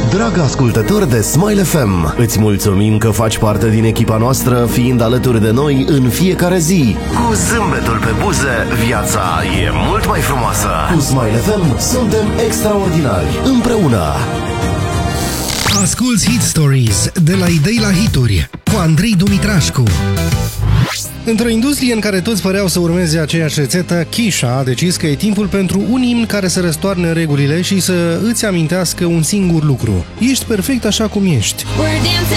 Dragă ascultător de Smile FM, îți mulțumim că faci parte din echipa noastră, fiind alături de noi în fiecare zi. Cu zâmbetul pe buze, viața e mult mai frumoasă. Cu Smile FM suntem extraordinari, împreună. Asculți Hit Stories, de la idei la hituri, cu Andrei Dumitrașcu. Într-o industrie în care toți păreau să urmeze aceeași rețetă, Kesha a decis că e timpul pentru un imn care să răstoarne regulile și să îți amintească un singur lucru: ești perfect așa cum ești.